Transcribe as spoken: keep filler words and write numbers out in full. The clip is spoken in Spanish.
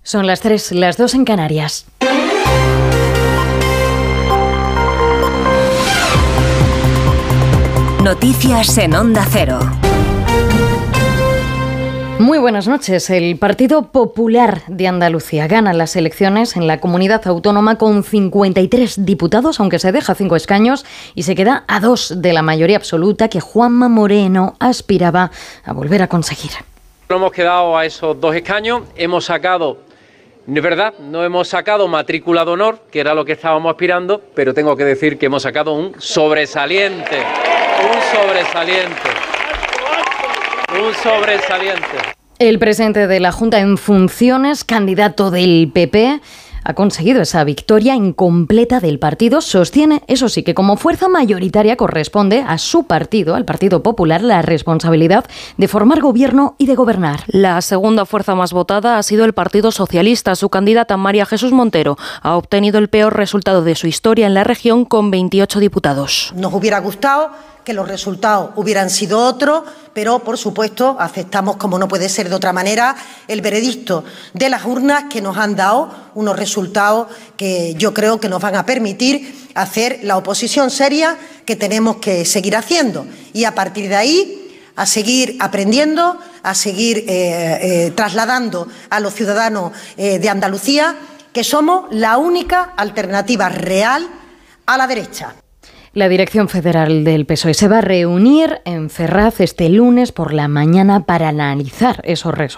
Son las tres, las dos en Canarias. Noticias en Onda Cero. Muy buenas noches. El Partido Popular de Andalucía gana las elecciones en la comunidad autónoma con cincuenta y tres diputados, aunque se deja cinco escaños y se queda a dos de la mayoría absoluta que Juanma Moreno aspiraba a volver a conseguir. No hemos quedado a esos dos escaños, hemos sacado, es verdad, no hemos sacado matrícula de honor, que era lo que estábamos aspirando, pero tengo que decir que hemos sacado un sobresaliente, un sobresaliente, un sobresaliente. El presidente de la Junta en funciones, candidato del P P, ha conseguido esa victoria incompleta del partido. Sostiene, eso sí, que como fuerza mayoritaria corresponde a su partido, al Partido Popular, la responsabilidad de formar gobierno y de gobernar. La segunda fuerza más votada ha sido el Partido Socialista. Su candidata, María Jesús Montero, ha obtenido el peor resultado de su historia en la región con veintiocho diputados. Nos hubiera gustado que los resultados hubieran sido otros, pero por supuesto aceptamos, como no puede ser de otra manera, el veredicto de las urnas, que nos han dado unos resultados que yo creo que nos van a permitir hacer la oposición seria que tenemos que seguir haciendo, y a partir de ahí a seguir aprendiendo, a seguir eh, eh, trasladando a los ciudadanos eh, de Andalucía que somos la única alternativa real a la derecha. La Dirección Federal del P S O E se va a reunir en Ferraz este lunes por la mañana para analizar esos resultados.